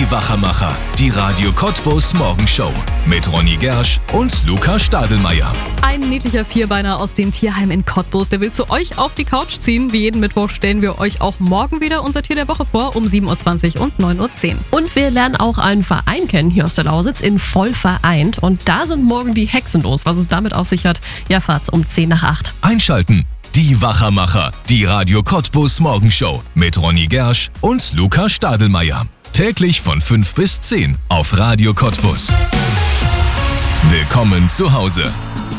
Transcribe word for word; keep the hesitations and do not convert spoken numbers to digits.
Die Wachermacher, die Radio Cottbus Morgenshow mit Ronny Gersch und Luca Stadelmeier. Ein niedlicher Vierbeiner aus dem Tierheim in Cottbus, der will zu euch auf die Couch ziehen. Wie jeden Mittwoch stellen wir euch auch morgen wieder unser Tier der Woche vor, um sieben Uhr zwanzig und neun Uhr zehn. Und wir lernen auch einen Verein kennen hier aus der Lausitz, in Voll vereint. Und da sind morgen die Hexen los. Was es damit auf sich hat, ja, fahrt's um zehn nach acht. Einschalten. Die Wachermacher, die Radio Cottbus Morgenshow mit Ronny Gersch und Luca Stadelmeier. Täglich von fünf bis zehn auf Radio Cottbus. Willkommen zu Hause.